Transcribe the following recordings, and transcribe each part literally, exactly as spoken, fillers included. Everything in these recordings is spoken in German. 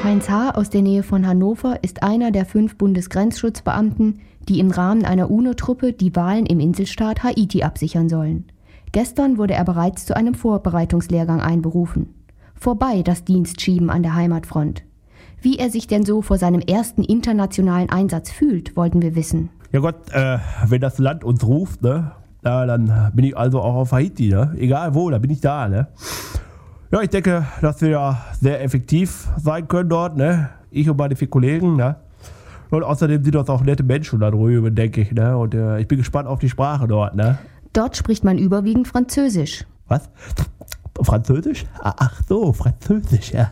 Heinz H. aus der Nähe von Hannover ist einer der fünf Bundesgrenzschutzbeamten, die im Rahmen einer UNO-Truppe die Wahlen im Inselstaat Haiti absichern sollen. Gestern wurde er bereits zu einem Vorbereitungslehrgang einberufen. Vorbei das Dienstschieben an der Heimatfront. Wie er sich denn so vor seinem ersten internationalen Einsatz fühlt, wollten wir wissen. Ja Gott, äh, wenn das Land uns ruft, ne, ja, dann bin ich also auch auf Haiti, ne? Egal wo, da bin ich da, ne? Ja, ich denke, dass wir ja sehr effektiv sein können dort, ne? Ich und meine vier Kollegen, ne? Und außerdem sind das auch nette Menschen da drüben, denke ich, ne? Und äh, ich bin gespannt auf die Sprache dort, ne? Dort spricht man überwiegend Französisch. Was? Französisch? Ach so, Französisch, ja.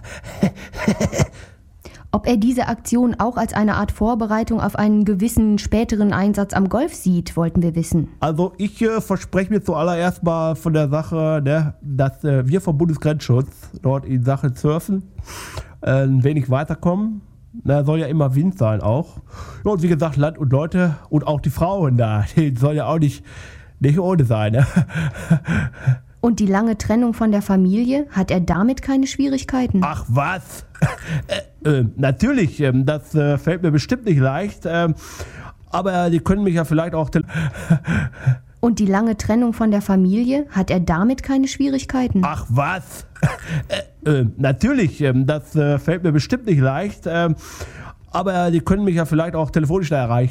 Ob er diese Aktion auch als eine Art Vorbereitung auf einen gewissen späteren Einsatz am Golf sieht, wollten wir wissen. Also ich äh, verspreche mir zuallererst mal von der Sache, ne, dass äh, wir vom Bundesgrenzschutz dort in Sachen Surfen äh, ein wenig weiterkommen. Na, soll ja immer Wind sein auch. Ja, und wie gesagt, Land und Leute und auch die Frauen da, die sollen ja auch nicht, nicht ohne sein. Ne? Und die lange Trennung von der Familie, hat er damit keine Schwierigkeiten? Ach was? äh, äh, natürlich, äh, das äh, fällt mir bestimmt nicht leicht. Äh, aber die können mich ja vielleicht auch... Te- Und die lange Trennung von der Familie, hat er damit keine Schwierigkeiten? Ach was? äh, äh, natürlich, äh, das äh, fällt mir bestimmt nicht leicht. Äh, aber die können mich ja vielleicht auch telefonisch da erreichen.